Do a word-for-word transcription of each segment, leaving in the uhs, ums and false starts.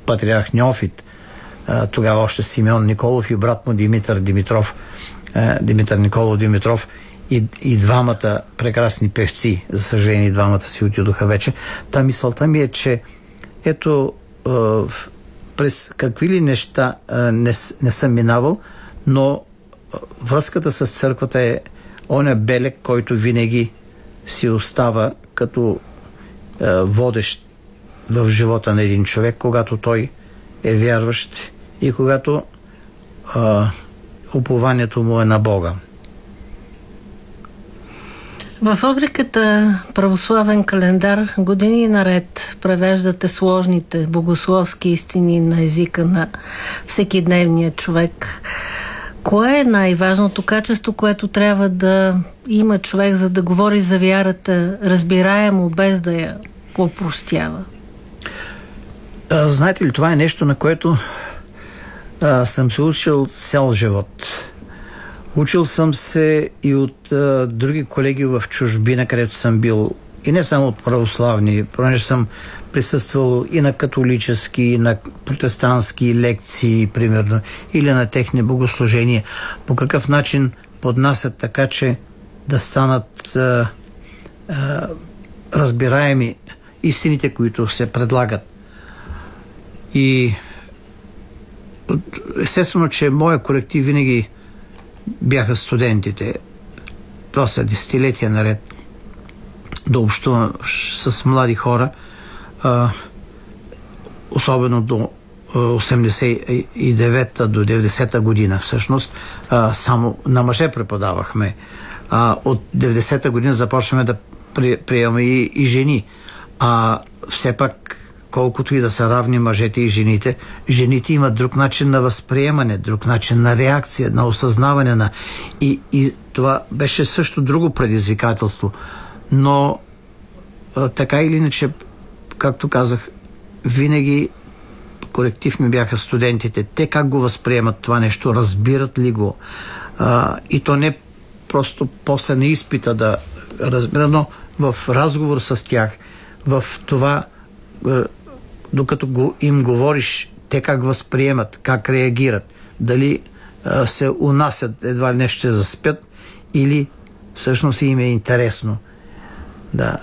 патриарх Неофит, тогава още Симеон Николов и брат му Димитър Димитров, Димитър Николов Димитров и, и двамата прекрасни певци. За съжаление, двамата си отидоха вече. Та мисълта ми е, че ето през какви ли неща не, не съм минавал, но връзката с църквата е оня белег, който винаги си остава като е, водещ в живота на един човек, когато той е вярващ и когато е, упованието му е на Бога. В рубриката Православен календар години наред превеждате сложните богословски истини на езика на всекидневния човек. Кое е най-важното качество, което трябва да има човек, за да говори за вярата разбираемо, без да я опростява? А, знаете ли, това е нещо, на което а, съм се учил цял живот. Учил съм се и от а, други колеги в чужбина, където съм бил, и не само от православни, понеже съм присъствал и на католически, и на протестантски лекции, примерно, или на техни богослужения. По какъв начин поднасят така, че да станат а, а, разбираеми истините, които се предлагат. И естествено, че моя колектив винаги бяха студентите. Това са десетилетия наред да общувам с млади хора, а, особено до осемдесет и девета до деветдесета година. Всъщност а, само на мъже преподавахме. А, от деветдесета година започваме да при, приемаме и, и жени. А все пак, колкото и да са равни мъжете и жените, жените имат друг начин на възприемане, друг начин на реакция, на осъзнаване на... И, и това беше също друго предизвикателство. Но а, така или иначе, както казах, винаги колектив ми бяха студентите. Те как го възприемат това нещо, разбират ли го? А, и то не просто после на изпита да разбира, но в разговор с тях, в това, докато го, им говориш, те как възприемат, как реагират, дали а, се унасят, едва ли не ще заспят, или всъщност им е интересно. Да.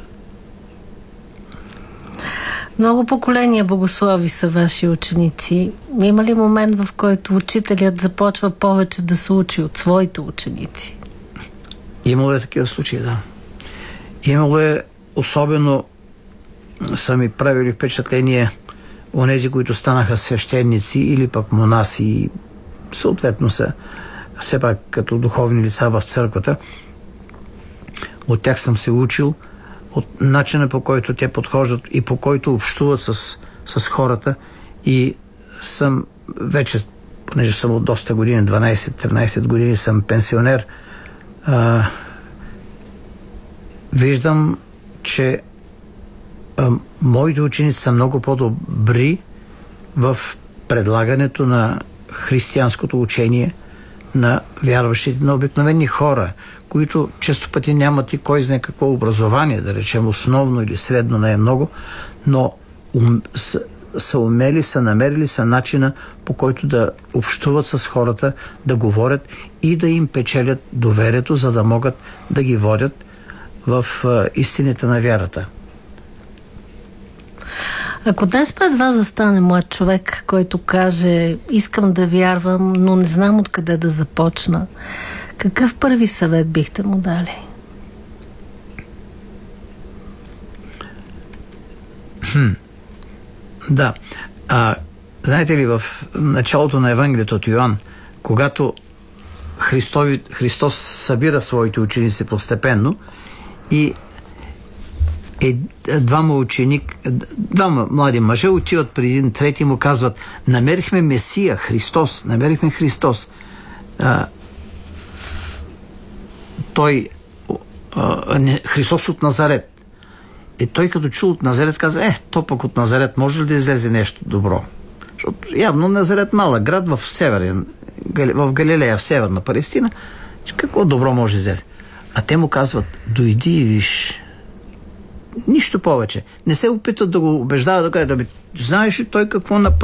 Много поколения богослови са ваши ученици. Има ли момент, в който учителят започва повече да се учи от своите ученици? Имало е такива случаи, да. Имало е, особено са ми правили впечатление онези, които станаха свещеници или пък монаси, съответно са все пак като духовни лица в църквата. От тях съм се учил, от начина, по който те подхождат и по който общуват с, с хората, и съм вече, понеже съм от доста години, дванайсет-тринайсет години съм пенсионер, а, виждам, че а, моите ученици са много по-добри в предлагането на християнското учение на вярващите, на обикновени хора, които често пъти нямат и кой знае какво образование, да речем основно или средно, не е много, но ум, са, са умели, са намерили са начина, по който да общуват с хората, да говорят и да им печелят доверието, за да могат да ги водят в а, истините на вярата. Ако днес пред вас застане млад човек, който каже: искам да вярвам, но не знам откъде да започна, какъв първи съвет бихте му дали? Хм. Да. А, знаете ли, в началото на Евангелието от Йоан, когато Христови, Христос събира своите ученици постепенно и е, двама ученик, двама млади мъже отиват при един трети и му казват: намерихме Месия, Христос, намерихме Христос. А, той а, не, Христос от Назарет. И той като чул от Назарет каза: е, то пък от Назарет може ли да излезе нещо добро? Защото явно Назарет малък град в северен, в Галилея, в северна Палестина, какво добро може да излезе? А те му казват: дойди и виж. Нищо повече. Не се опитват да го убеждават, да кажат: знаеш ли той какво направи?